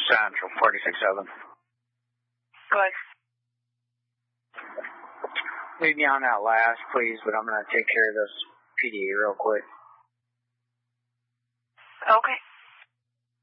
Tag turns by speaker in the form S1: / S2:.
S1: Central, 46-7.
S2: Go ahead.
S1: Leave me on that last, please, but I'm going to take care of this PDA real quick.
S2: Okay.